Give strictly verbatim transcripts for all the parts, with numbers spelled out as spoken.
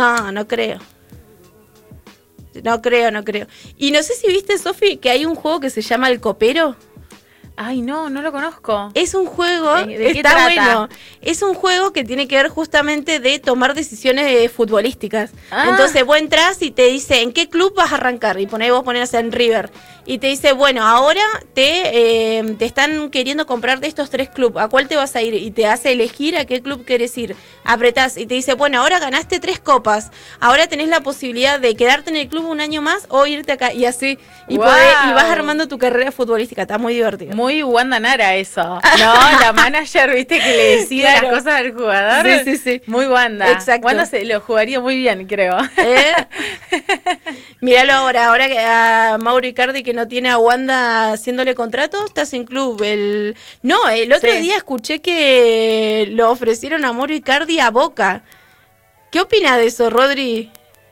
No, no creo. No creo, no creo. Y no sé si viste, Sofi, que hay un juego que se llama El Copero. Ay, no, no lo conozco. Es un juego, ¿De, de qué está trata? bueno, es un juego que tiene que ver justamente de tomar decisiones futbolísticas. Ah. Entonces vos entras y te dice, ¿en qué club vas a arrancar? Y ponés, vos ponés en River. Y te dice, bueno, ahora te, eh, te están queriendo comprar de estos tres clubes, ¿a cuál te vas a ir? Y te hace elegir a qué club querés ir. Apretás y te dice, bueno, ahora ganaste tres copas, ahora tenés la posibilidad de quedarte en el club un año más o irte acá. Y así, y, Wow. podés, y vas armando tu carrera futbolística, está muy divertido. Muy Wanda Nara eso. No, la manager, viste, que le decide Claro. las cosas al jugador. Sí, sí, sí. Muy Wanda. Exacto. Wanda se lo jugaría muy bien, creo. ¿Eh? Míralo ahora, ahora que a Mauro Icardi que no tiene a Wanda haciéndole contrato, está sin club. El... No, el otro Sí. día escuché que lo ofrecieron a Mauro Icardi a Boca. ¿Qué opina de eso, Rodri?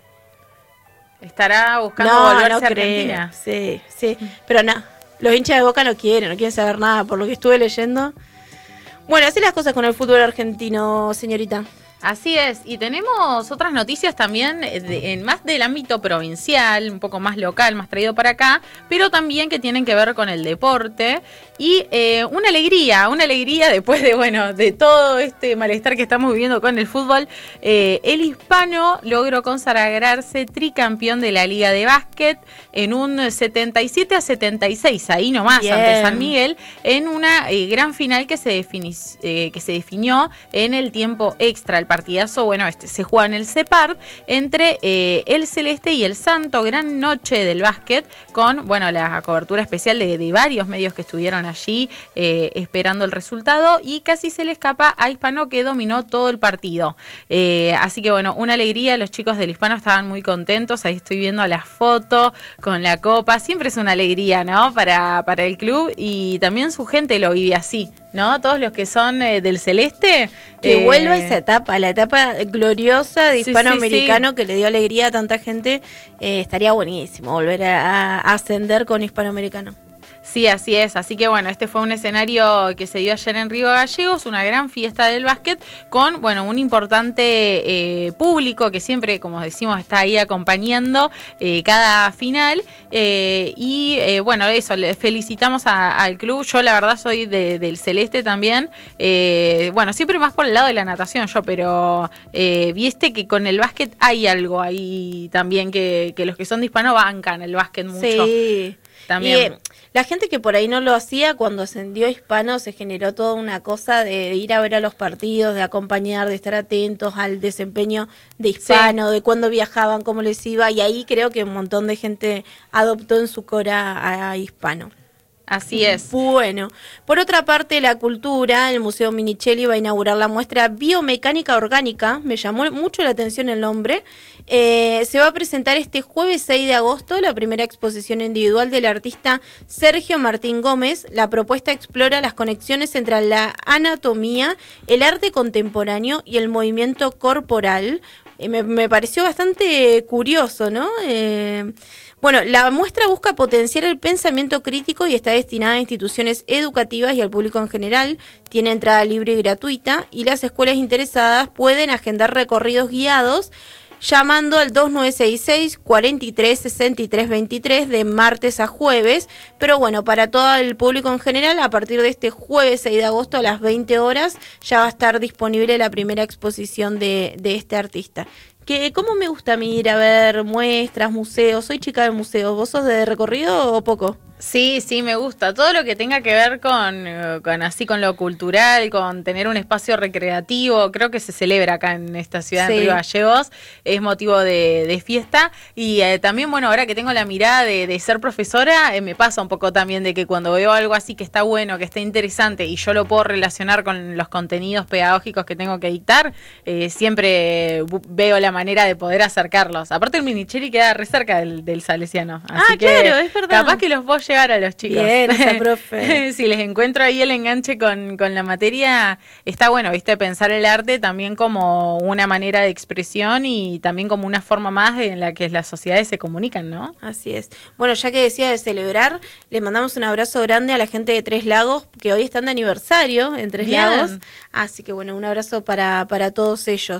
Estará buscando No, volverse no a creo. Argentina. Sí, sí, pero no. Los hinchas de Boca no quieren, no quieren saber nada, por lo que estuve leyendo. Bueno, así las cosas con el fútbol argentino, señorita. Así es, y tenemos otras noticias también de, en más del ámbito provincial, un poco más local, más traído para acá, pero también que tienen que ver con el deporte y eh, una alegría, una alegría después de, bueno, de todo este malestar que estamos viviendo con el fútbol. Eh, el Hispano logró consagrarse tricampeón de la Liga de Básquet en un setenta y siete a setenta y seis, ahí nomás, Bien. ante San Miguel, en una eh, gran final que se, defini eh, que se definió en el tiempo extra. El partidazo, bueno, este se juega en el CEPAR entre eh, el Celeste y el Santo, gran noche del básquet, con, bueno, la cobertura especial de, de varios medios que estuvieron allí eh, esperando el resultado, y casi se le escapa a Hispano, que dominó todo el partido. Eh, así que, bueno, una alegría, los chicos del Hispano estaban muy contentos, ahí estoy viendo la foto con la copa, siempre es una alegría, ¿no?, para, para el club, y también su gente lo vive así, ¿no? Todos los que son eh, del Celeste. Que eh, vuelva esa etapa, la etapa gloriosa de Sí, hispanoamericano sí, sí. que le dio alegría a tanta gente. Eh, estaría buenísimo volver a, a ascender con hispanoamericano. Sí, así es. Así que bueno, este fue un escenario que se dio ayer en Río Gallegos, una gran fiesta del básquet con, bueno, un importante eh, público que siempre, como decimos, está ahí acompañando eh, cada final. Eh, y eh, bueno, eso, le felicitamos a, al club. Yo la verdad soy de, del Celeste también. Eh, bueno, siempre más por el lado de la natación yo, pero eh, viste que con el básquet hay algo ahí también que, que los que son de Hispano bancan el básquet mucho. Sí. También. Y, eh, la gente que por ahí no lo hacía, cuando ascendió Hispano se generó toda una cosa de ir a ver a los partidos, de acompañar, de estar atentos al desempeño de Hispano, sí, de cuándo viajaban, cómo les iba, y ahí creo que un montón de gente adoptó en su cora a, a Hispano. Así es. Bueno, por otra parte, la cultura, el Museo Minichelli va a inaugurar la muestra Biomecánica Orgánica, me llamó mucho la atención el nombre. Eh, se va a presentar este jueves seis de agosto la primera exposición individual del artista Sergio Martín Gómez. La propuesta explora las conexiones entre la anatomía, el arte contemporáneo y el movimiento corporal. Eh, me, me pareció bastante curioso, ¿no? Eh, Bueno, la muestra busca potenciar el pensamiento crítico y está destinada a instituciones educativas y al público en general. Tiene entrada libre y gratuita, y las escuelas interesadas pueden agendar recorridos guiados llamando al dos nueve seis seis, cuatro tres, seis tres dos tres de martes a jueves. Pero bueno, para todo el público en general, a partir de este jueves seis de agosto a las veinte horas ya va a estar disponible la primera exposición de, de este artista. Que cómo me gusta a mí ir a ver muestras, museos. Soy chica de museos. ¿Vos sos de recorrido o poco? Sí, sí, me gusta. Todo lo que tenga que ver con, con así con lo cultural, con tener un espacio recreativo, creo que se celebra acá en esta ciudad, sí, en Río Gallegos, es motivo de, de fiesta. Y eh, también, bueno, ahora que tengo la mirada de, de ser profesora, eh, me pasa un poco también de que cuando veo algo así que está bueno, que está interesante y yo lo puedo relacionar con los contenidos pedagógicos que tengo que dictar, eh, siempre veo la manera de poder acercarlos. Aparte el Minichelli queda re cerca del, del Salesiano. Así ah, que claro, es verdad. Capaz que los voy llevar a los chicos. Bien, esa profe. Si les encuentro ahí el enganche con, con la materia, está bueno, viste, pensar el arte también como una manera de expresión y también como una forma más en la que las sociedades se comunican, ¿no? Así es. Bueno, ya que decía de celebrar, le mandamos un abrazo grande a la gente de Tres Lagos, que hoy están de aniversario en Tres Bien. Lagos. Así que bueno, un abrazo para, para todos ellos.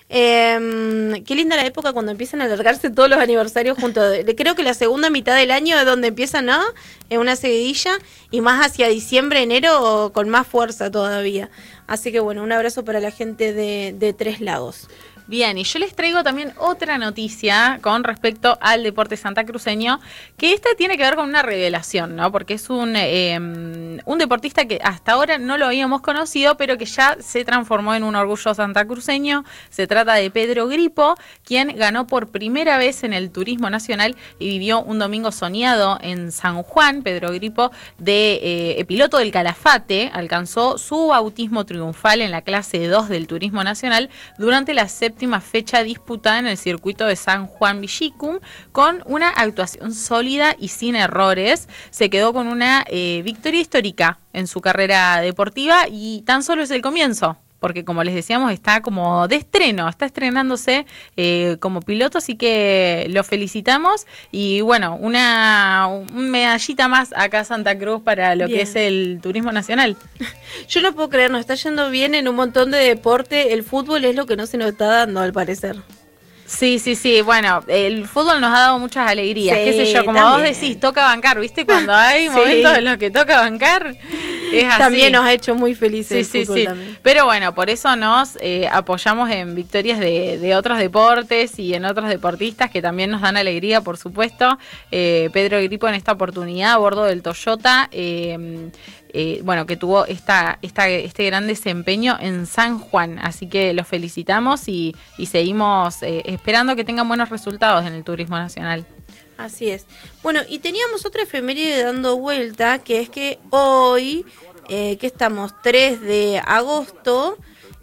Eh, qué linda la época cuando empiezan a alargarse todos los aniversarios juntos. Creo que la segunda mitad del año es donde empiezan, ¿no? En una seguidilla y más hacia diciembre, enero con más fuerza todavía. Así que bueno, un abrazo para la gente de, de Tres Lagos. Bien, y yo les traigo también otra noticia con respecto al deporte santacruceño, que esta tiene que ver con una revelación, ¿no? Porque es un, eh, un deportista que hasta ahora no lo habíamos conocido, pero que ya se transformó en un orgullo santacruceño. Se trata de Pedro Gripo, quien ganó por primera vez en el turismo nacional y vivió un domingo soñado en San Juan. Pedro Gripo, de eh, piloto del Calafate, alcanzó su bautismo triunfal en la clase dos del turismo nacional durante la séptima fecha disputada en el circuito de San Juan Villicum, con una actuación sólida y sin errores. Se quedó con una eh, victoria histórica en su carrera deportiva y tan solo es el comienzo, porque como les decíamos está como de estreno, está estrenándose eh, como piloto, así que lo felicitamos y bueno, una un medallita más acá a Santa Cruz para lo bien. Que es el turismo nacional. Yo no puedo creer, nos está yendo bien en un montón de deporte, el fútbol es lo que no se nos está dando al parecer. Sí, sí, sí, bueno, el fútbol nos ha dado muchas alegrías, sí, qué sé yo, como también. Vos decís, toca bancar, ¿viste? Cuando hay sí. momentos en los que toca bancar, es así. También nos ha hecho muy felices sí, el fútbol sí, sí. también. Pero bueno, por eso nos eh, apoyamos en victorias de, de otros deportes y en otros deportistas que también nos dan alegría, por supuesto. Eh, Pedro Gripo en esta oportunidad a bordo del Toyota, eh, Eh, bueno, que tuvo esta, esta, este gran desempeño en San Juan, así que los felicitamos y, y seguimos eh, esperando que tengan buenos resultados en el turismo nacional. Así es. Bueno, y teníamos otra efeméride dando vuelta, que es que hoy, eh, que estamos tres de agosto,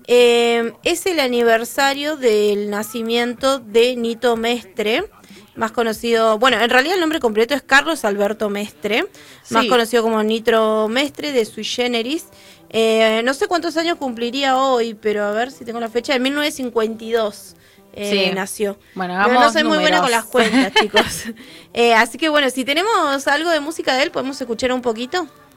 eh, es el aniversario del nacimiento de Nito Mestre, más conocido, bueno, en realidad el nombre completo es Carlos Alberto Mestre, sí. más conocido como Nitro Mestre de Sui Generis. Eh, no sé cuántos años cumpliría hoy, pero a ver si tengo la fecha, en mil novecientos cincuenta y dos eh, sí. nació. Bueno, pero no soy números. muy buena con las cuentas, chicos. Eh, así que bueno, si tenemos algo de música de él, ¿podemos escuchar un poquito?